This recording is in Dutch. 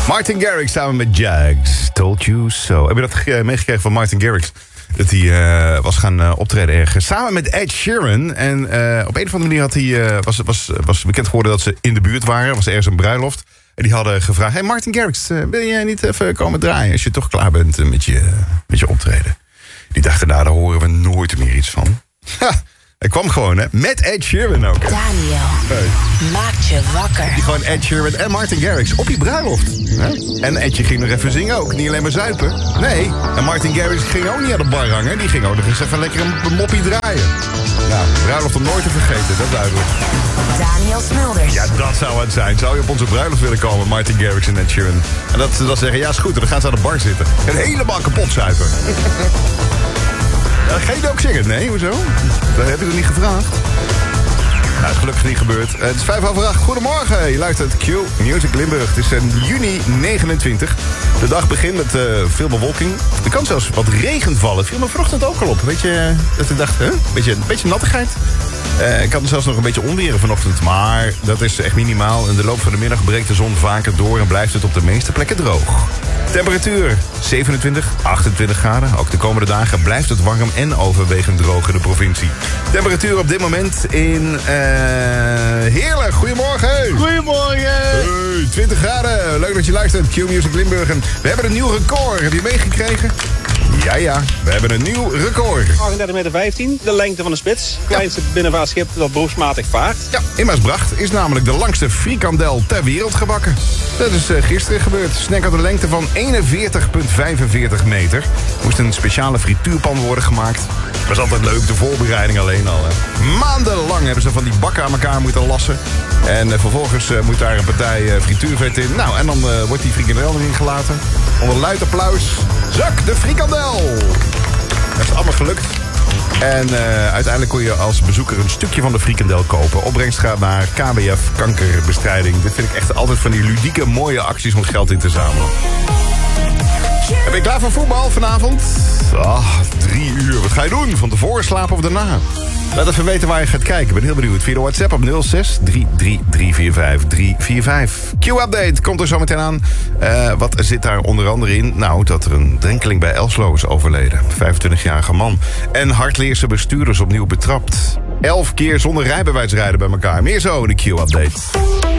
Martin Garrix samen met Jags. Told you so. Heb je dat meegekregen van Martin Garrix? Dat hij was gaan optreden ergens. Samen met Ed Sheeran. En op een of andere manier was bekend geworden dat ze in de buurt waren. Was ergens een bruiloft. En die hadden gevraagd: hey Martin Garrix, wil jij niet even komen draaien als je toch klaar bent met je optreden? Die dachten, nou, daar horen we nooit meer iets van. Hij kwam gewoon, hè, met Ed Sheeran ook. Hè. Daniel, maakt je wakker. Die gewoon Ed Sheeran en Martin Garrix op die bruiloft. Hè? En Edje ging nog even zingen ook, niet alleen maar zuipen. Nee, en Martin Garrix ging ook niet aan de bar hangen. Die ging ook nog eens even lekker een moppie draaien. Nou, bruiloft om nooit te vergeten, dat is duidelijk. Daniel Smulders. Ja, dat zou het zijn. Zou je op onze bruiloft willen komen, Martin Garrix en Ed Sheeran? En dat ze dan zeggen, ja is goed, dan gaan ze aan de bar zitten. En helemaal kapot zuipen. Ga je dat ook zingen? Nee, hoezo? Dat heb ik nog niet gevraagd. Nou, is gelukkig niet gebeurd. Het is 7:05. Goedemorgen. Je luistert Q Music Limburg. Het is juni 29. De dag begint met veel bewolking. Er kan zelfs wat regen vallen. Viel me vanochtend ook al op. Weet je, dat ik dacht, een beetje nattigheid. Ik had er zelfs nog een beetje onweren vanochtend. Maar dat is echt minimaal. In de loop van de middag breekt de zon vaker door en blijft het op de meeste plekken droog. Temperatuur 27, 28 graden. Ook de komende dagen blijft het warm en overwegend droog in de provincie. Temperatuur op dit moment in Heerlen. Goedemorgen. Goedemorgen. Hey, 20 graden. Leuk dat je luistert. Q Music Limburg. En we hebben een nieuw record. Heb je meegekregen? Ja, we hebben een nieuw record. 38,15 meter, de lengte van de spits. Kleinste binnenvaartschip dat beroepsmatig vaart. Ja, in Maasbracht is namelijk de langste frikandel ter wereld gebakken. Dat is gisteren gebeurd. De snack had een lengte van 41,45 meter. Moest een speciale frituurpan worden gemaakt. Was altijd leuk, de voorbereiding alleen al. Hè. Maandenlang hebben ze van die bakken aan elkaar moeten lassen. En vervolgens moet daar een partij frituurvet in. Nou, en dan wordt die frikandel erin gelaten. Onder luid applaus. Zak de frikandel! Dat is allemaal gelukt. En uiteindelijk kon je als bezoeker een stukje van de frikandel kopen. Opbrengst gaat naar KWF kankerbestrijding. Dit vind ik echt altijd van die ludieke mooie acties om geld in te zamelen. Ben je klaar voor voetbal vanavond? 3 uur. Wat ga je doen? Van tevoren slapen of daarna? Laat even weten waar je gaat kijken. Ik ben heel benieuwd. Via de WhatsApp op 06 333 345. Q-update komt er zo meteen aan. Wat zit daar onder andere in? Nou, dat er een drenkeling bij Elslo is overleden. 25-jarige man. En hardleerse bestuurders opnieuw betrapt. 11 keer zonder rijbewijs rijden bij elkaar. Meer zo in de Q-update.